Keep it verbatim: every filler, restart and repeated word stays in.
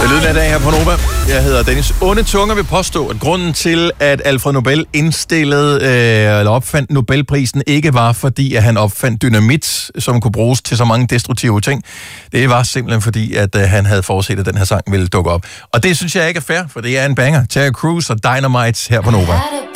Det lyder af dag her på Nova. Jeg hedder Dennis. Onde tunger vil påstå, at grunden til, at Alfred Nobel indstillede øh, eller opfandt Nobelprisen, ikke var fordi, at han opfandt dynamit, som kunne bruges til så mange destruktive ting. Det var simpelthen fordi, at øh, han havde forudset, at den her sang ville dukke op. Og det synes jeg ikke er fair, for det er en banger. Terry Crews og Dynamite her på Nova.